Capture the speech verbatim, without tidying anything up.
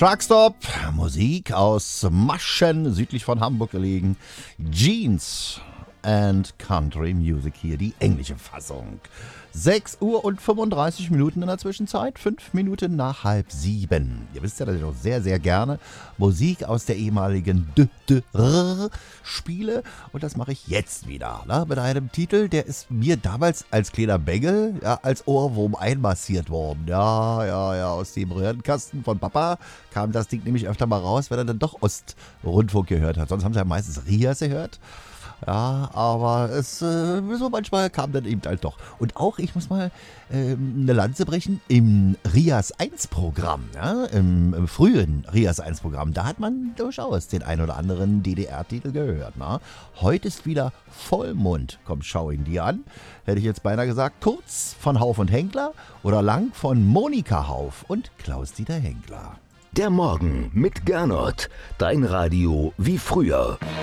Truckstop, Musik aus Maschen, südlich von Hamburg gelegen. Jeans and Country Music hier, die englische Fassung. sechs Uhr und fünfunddreißig Minuten in der Zwischenzeit, fünf Minuten nach halb sieben. Ihr wisst ja, dass ich auch sehr, sehr gerne Musik aus der ehemaligen D D R spiele. Und das mache ich jetzt wieder, ne? Mit einem Titel, der ist mir damals als kleiner Bengel, ja, als Ohrwurm einmassiert worden. Ja, ja, ja, aus dem Röhrenkasten von Papa kam das Ding nämlich öfter mal raus, wenn er dann doch Ostrundfunk gehört hat. Sonst haben sie ja meistens Rias gehört. Ja, aber es äh, so manchmal kam dann eben halt doch. Und auch, ich muss mal ähm, eine Lanze brechen, im Rias eins Programm, ja, im, im frühen Rias eins Programm, da hat man durchaus den ein oder anderen D D R-Titel gehört. Na? Heute ist wieder Vollmond, komm, schau ihn dir an. Hätte ich jetzt beinahe gesagt, kurz von Hauf und Henkler oder lang von Monika Hauf und Klaus-Dieter Henkler. Der Morgen mit Gernot, dein Radio wie früher.